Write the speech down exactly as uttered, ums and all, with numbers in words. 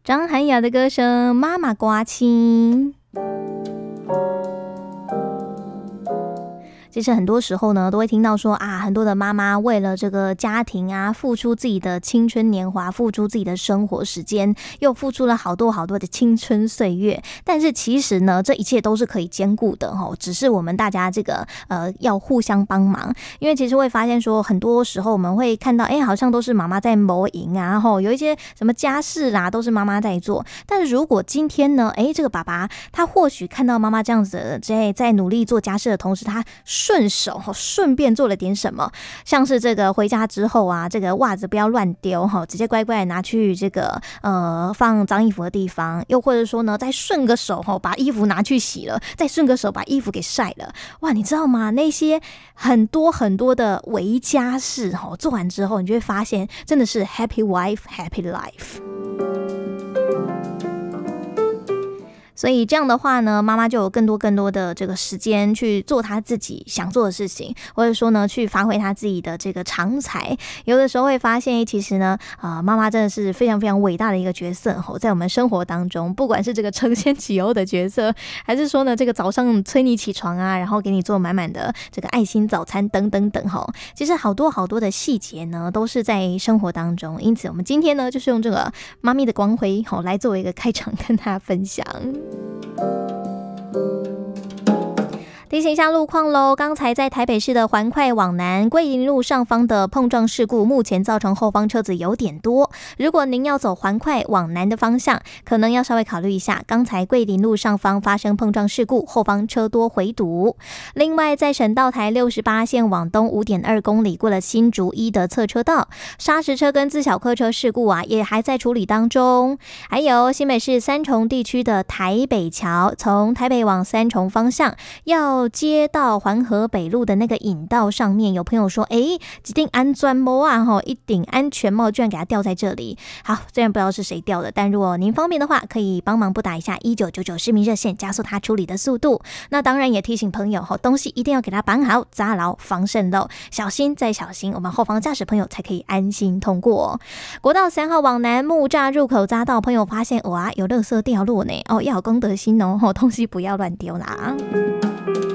张涵雅的歌声《妈妈刮亲》。其实很多时候呢，都会听到说啊，很多的妈妈为了这个家庭啊，付出自己的青春年华，付出自己的生活时间，又付出了好多好多的青春岁月。但是其实呢，这一切都是可以兼顾的哈，只是我们大家这个呃要互相帮忙。因为其实会发现说，很多时候我们会看到，哎，好像都是妈妈在谋赢啊，吼，有一些什么家事啦，都是妈妈在做。但是如果今天呢，哎，这个爸爸他或许看到妈妈这样子的在在努力做家事的同时，他顺手顺便做了点什么，像是这个回家之后啊，这个袜子不要乱丢，直接乖乖拿去这个呃放脏衣服的地方，又或者说呢，再顺个手把衣服拿去洗了，再顺个手把衣服给晒了。哇，你知道吗？那些很多很多的微家事做完之后，你就会发现真的是 happy wife happy life。所以这样的话呢，妈妈就有更多更多的这个时间去做她自己想做的事情，或者说呢，去发挥她自己的这个长才。有的时候会发现，其实呢，呃，妈妈真的是非常非常伟大的一个角色吼，在我们生活当中，不管是这个承先启后的角色，还是说呢，这个早上催你起床啊，然后给你做满满的这个爱心早餐等等等吼，其实好多好多的细节呢，都是在生活当中。因此，我们今天呢，就是用这个妈咪的光辉吼来作为一个开场，跟大家分享。提醒一下路况咯，刚才在台北市的环快往南桂林路上方的碰撞事故，目前造成后方车子有点多。如果您要走环快往南的方向，可能要稍微考虑一下，刚才桂林路上方发生碰撞事故，后方车多回堵。另外，在省道台六十八线往东 五点二公里，过了新竹一的侧车道，砂石车跟自小客车事故啊，也还在处理当中。还有新北市三重地区的台北桥，从台北往三重方向要接到环河北路的那个引道上面，有朋友说，哎，一顶安全帽啊，一顶安全帽居然给它掉在这里。好，虽然不知道是谁掉的，但如果您方便的话，可以帮忙拨打一下一九九九市民热线，加速它处理的速度。那当然也提醒朋友，东西一定要给它绑好，扎牢，防渗漏，小心再小心，我们后方驾驶朋友才可以安心通过。国道三号往南木栅入口匝道，朋友发现哇，有垃圾掉落呢，哦，要有公德心哦，东西不要乱丢啦。